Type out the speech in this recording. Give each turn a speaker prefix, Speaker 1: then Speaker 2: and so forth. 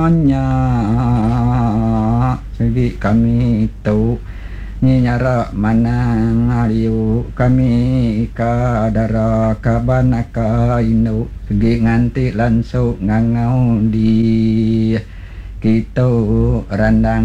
Speaker 1: nya segi kami tu nyara manang aliu kami kadara kabanaka inu segi nganti langsung ngangau di kita randang